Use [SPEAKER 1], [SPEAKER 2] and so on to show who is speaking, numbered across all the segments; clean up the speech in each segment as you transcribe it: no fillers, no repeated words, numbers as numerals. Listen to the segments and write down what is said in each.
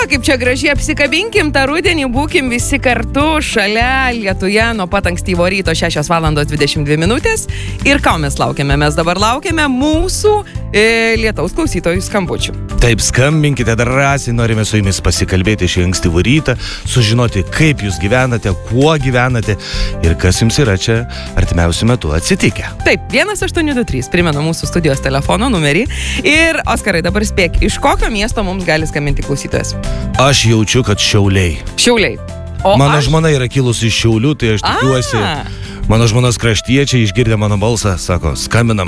[SPEAKER 1] kaip čia gražiai apsikabinkim tą rudenį, būkim visi kartu šalia Lietuje nuo pat ankstyvo ryto 6:22 ir ką mes laukiame? Mes dabar laukiame mūsų Lietaus klausytojų skambučių.
[SPEAKER 2] Taip, skambinkite drąsiai, norime su jumis pasikalbėti šį ankstyvų rytą, sužinoti, kaip jūs gyvenate, kuo gyvenate ir kas jums yra čia artimiausiu metu atsitikę.
[SPEAKER 1] Taip, 1823, primenu mūsų studijos telefono numerį. Ir, Oskarai, dabar spėk, iš kokio miesto mums gali skambinti klausytojas?
[SPEAKER 2] Aš jaučiu, kad Šiauliai.
[SPEAKER 1] Šiauliai. O
[SPEAKER 2] mano žmona yra kilusi iš Šiaulių, tai aš tikiuosi, mano žmonos kraštiečiai išgirdę mano balsą, sako, skambinam.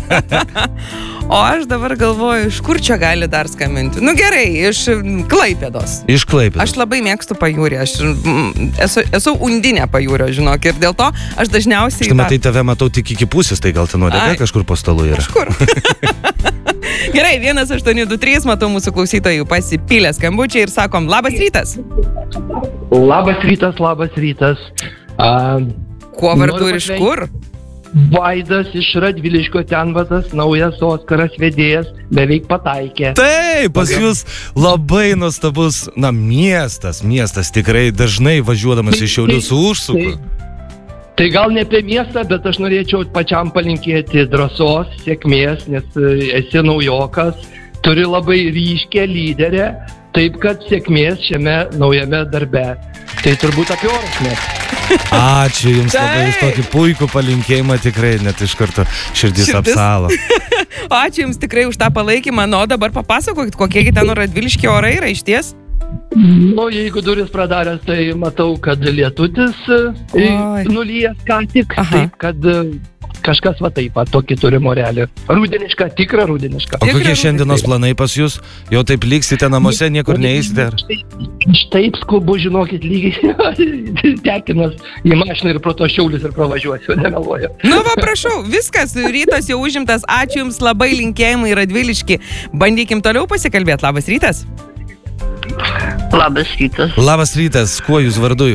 [SPEAKER 1] O aš dabar galvoju, iš kur čia gali dar skambinti? Nu gerai, iš Klaipėdos.
[SPEAKER 2] Iš Klaipėdos.
[SPEAKER 1] Aš labai mėgstu pajūrį, aš esu undinė pajūrio, žinok, ir dėl to aš dažniausiai...
[SPEAKER 2] Štai matai, tave matau tik iki pusės, tai gal ten nuodėga kažkur po stalu yra.
[SPEAKER 1] Kažkur. Gerai, 1823, matau mūsų klausytojų pasipylę skambučiai ir sakom, labas rytas.
[SPEAKER 3] Labas rytas, labas rytas.
[SPEAKER 1] Kuo vardu ir iš kur?
[SPEAKER 3] Vaidas iš Radviliškio, ten vatas, naujas Oskaras vedėjas, beveik pataikė.
[SPEAKER 2] Taip, pas jūs labai nuostabus, miestas tikrai dažnai važiuodamas iš Šiaulius užsuku.
[SPEAKER 3] Tai gal ne apie miestą, bet aš norėčiau pačiam palinkėti drąsos, sėkmės, nes esi naujokas, turi labai ryškę lyderę, taip kad sėkmės šiame naujame darbe. Tai turbūt apie orus net.
[SPEAKER 2] Ačiū jums labai už tokį puikų palinkėjimą, tikrai net iš karto širdis apsalo.
[SPEAKER 1] Ačiū jums tikrai už tą palaikymą, o dabar papasakokit, kokie ten Radviliški orai yra išties?
[SPEAKER 3] Jeigu duris pradaręs, tai matau, kad lietutis nulijęs ką tik, taip, kad kažkas va taip, tokį turi morelį. Rudenišką, tikrą rudenišką.
[SPEAKER 2] O kokie šiandienos planai pas jūs? Jau taip liksite namuose, niekur neįsite?
[SPEAKER 3] Taip skubu, žinokit, lygiai tekinas į mašiną ir pro to Šiaulius ir pravažiuosiu, nemeluoju.
[SPEAKER 1] Va, prašau, viskas, rytas jau užimtas, ačiū jums labai, linkėjimai Radviliški. Bandykim toliau pasikalbėti, labas rytas.
[SPEAKER 4] Labas rytas.
[SPEAKER 2] Labas rytas, kuo jūs vardu?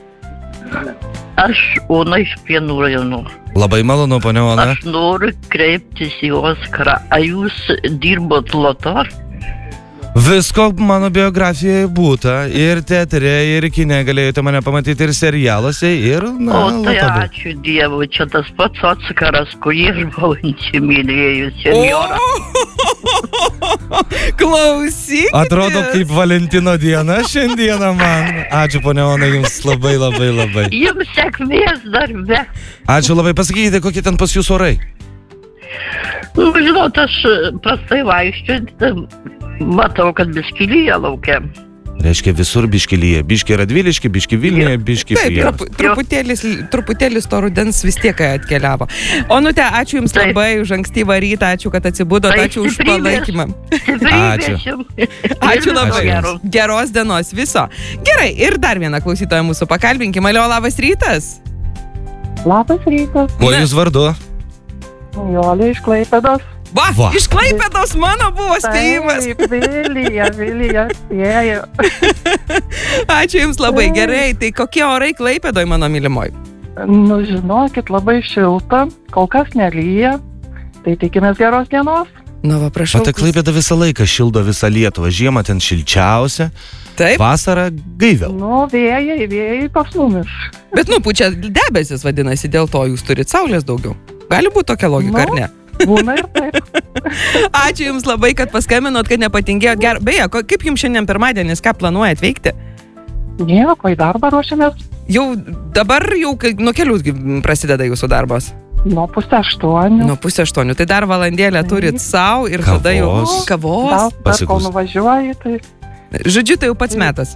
[SPEAKER 4] Aš Ona iš Prienų rajono.
[SPEAKER 2] Labai malonu, ponia Ona.
[SPEAKER 4] Aš noriu kreiptis į Oskarą. Ar jūs dirbot loto?
[SPEAKER 2] Visko mano biografijoje būta. Ir teatre, ir kine galėjote mane pamatyti, ir serialuose, ir
[SPEAKER 4] O tai ačiū Dievui, čia tas pats Oskaras, kurį aš buvau įsimylėjus senjorą.
[SPEAKER 1] Klausykite.
[SPEAKER 2] Atrodo kaip Valentino diena šiandieną man. Ačiū, ponia Ona, jums labai, labai, labai.
[SPEAKER 4] Jums sėkmės darbe.
[SPEAKER 2] Ačiū labai, pasakykite, kokie ten pas jūs orai.
[SPEAKER 4] Žinot, aš prastai vaikščiu, matau, kad biški lyja laukia.
[SPEAKER 2] Reiškia visur biški lyja. Biški Radviliški, biški Vilniuje, biški
[SPEAKER 1] Taip, truputėlis to rudens vis tiek atkeliavo. Onute, ačiū jums labai už ankstyvą rytą, ačiū, kad atsibudot, ačiū už palaikymą.
[SPEAKER 2] Ačiū.
[SPEAKER 1] Ačiū labai. Geros dienos viso. Gerai, ir dar vieną klausytoją mūsų pakalbinkim. Alio, labas rytas.
[SPEAKER 5] Labas rytas.
[SPEAKER 2] Kuo jūs vardu?
[SPEAKER 5] Jolė iš Klaipėdos.
[SPEAKER 1] Va, iš Klaipėdos mano buvo spėjimas.
[SPEAKER 5] Taip, Vilija, spėjo.
[SPEAKER 1] Ačiū jums labai, gerai. Tai kokie orai Klaipėdoj, mano mylimoji?
[SPEAKER 5] Žinokit, labai šilta, kol kas nelyja, tai tikimės geros dienos.
[SPEAKER 1] Va, prašau.
[SPEAKER 2] Tai Klaipėda visą laiką šildo visą Lietuvą. Žiemą ten šilčiausia, vasarą gaiviau.
[SPEAKER 5] Vėjai pas mumis.
[SPEAKER 1] Bet pučia debesis vadinasi, dėl to jūs turit saulės daugiau. Gali būti tokia logika, ar ne?
[SPEAKER 5] Būna ir taip.
[SPEAKER 1] Ačiū jums labai, kad paskambinot, kad nepatingėjot. Beje, kaip jums šiandien pirmadienis, ką planuojat veikti?
[SPEAKER 5] Nieko, į darbą ruošiamės.
[SPEAKER 1] Dabar nuo kelių prasideda jūsų darbas?
[SPEAKER 5] Nuo 7:30.
[SPEAKER 1] Nuo 7:30, tai dar valandėlę turit sau ir tada jau kavos.
[SPEAKER 5] Dar kol nuvažiuoji, tai...
[SPEAKER 1] Žodžiu, tai jau pats metas.